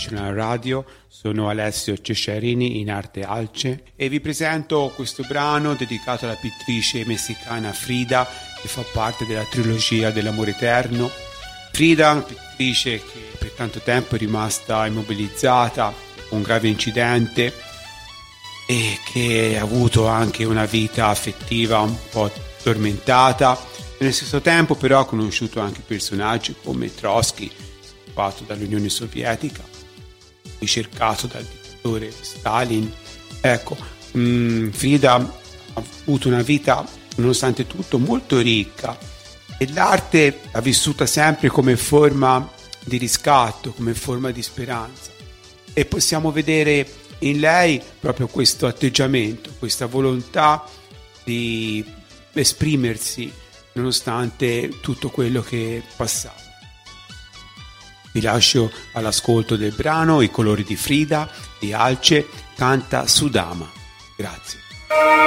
National Radio. Sono Alessio Cesarini, in arte Alce, e vi presento questo brano dedicato alla pittrice messicana Frida, che fa parte della trilogia dell'amore eterno. Frida, una pittrice che per tanto tempo è rimasta immobilizzata con un grave incidente e che ha avuto anche una vita affettiva un po' tormentata. Nello stesso tempo però ha conosciuto anche personaggi come Trotsky, fatto dall'Unione Sovietica, ricercato dal dittatore Stalin. Ecco, Frida ha avuto una vita nonostante tutto molto ricca, e l'arte l'ha vissuta sempre come forma di riscatto, come forma di speranza, e possiamo vedere in lei proprio questo atteggiamento, questa volontà di esprimersi nonostante tutto quello che passava. Vi lascio all'ascolto del brano I colori di Frida di Alce, canta Sudama. Grazie.